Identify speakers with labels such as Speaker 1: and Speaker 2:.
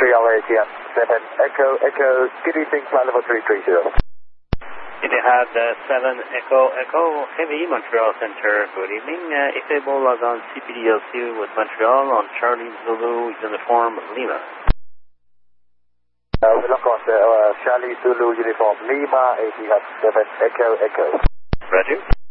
Speaker 1: ATM 7 Echo Echo. Good evening, flight level 330.
Speaker 2: Etihad 7 Echo Echo Heavy Montreal Center. Good evening. Ifable log on CPDLC with Montreal on Charlie Zulu Uniform Lima.
Speaker 1: We lock on to Charlie Zulu Uniform Lima, Etihad 7 Echo Echo.
Speaker 2: Roger.